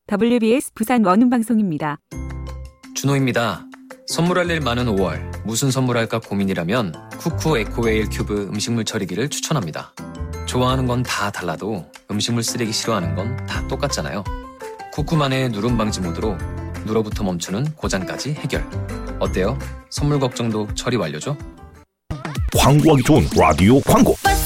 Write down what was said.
WBS 부산 원음방송입니다. 준호입니다. 선물할 일 많은 5월, 무슨 선물할까 고민이라면 쿠쿠 에코웨일 큐브 음식물 처리기를 추천합니다. 좋아하는 건 다 달라도 음식물 쓰레기 싫어하는 건 다 똑같잖아요. 쿠쿠만의 누름 방지 모드로 눌어부터 멈추는 고장까지 해결. 어때요? 선물 걱정도 처리 완료죠? 광고하기 좋은 라디오 광고.